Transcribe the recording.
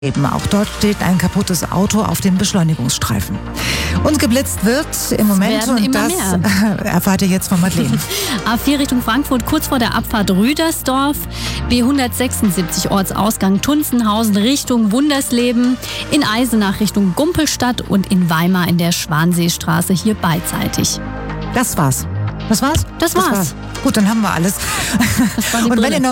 Eben auch dort steht ein kaputtes Auto auf dem Beschleunigungsstreifen. Und geblitzt wird im Moment, und das erfahrt ihr jetzt von Madeleine. A4 Richtung Frankfurt, kurz vor der Abfahrt Rüdersdorf. B176 Ortsausgang Tunzenhausen Richtung Wundersleben. In Eisenach Richtung Gumpelstadt und in Weimar in der Schwanseestraße hier beidseitig. Das war's. Das war's? Das war's. Gut, dann haben wir alles. Das war die und wenn Brille. ihr noch